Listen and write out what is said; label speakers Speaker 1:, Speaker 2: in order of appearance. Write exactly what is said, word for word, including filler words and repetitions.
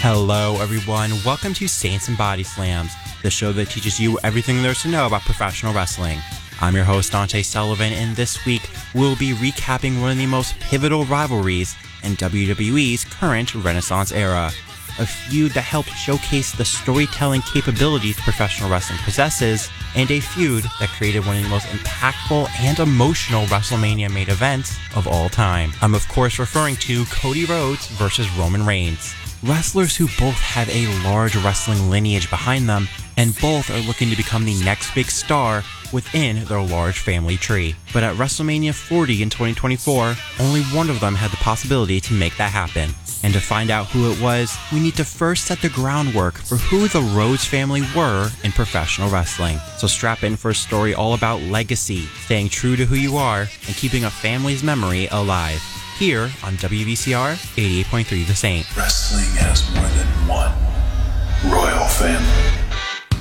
Speaker 1: Hello everyone, welcome to Saints and Body Slams, the show that teaches you everything there is to know about professional wrestling. I'm your host Dante Sullivan, and this week we'll be recapping one of the most pivotal rivalries in W W E's current Renaissance era. A feud that helped showcase the storytelling capabilities professional wrestling possesses, and a feud that created one of the most impactful and emotional WrestleMania main events of all time. I'm of course referring to Cody Rhodes versus Roman Reigns. Wrestlers who both have a large wrestling lineage behind them, and both are looking to become the next big star within their large family tree. But at WrestleMania forty in twenty twenty-four, only one of them had the possibility to make that happen. And to find out who it was, we need to first set the groundwork for who the Rhodes family were in professional wrestling. So strap in for a story all about legacy, staying true to who you are, and keeping a family's memory alive. Here on W V C R eighty-eight point three The Saint.
Speaker 2: Wrestling has more than one royal family.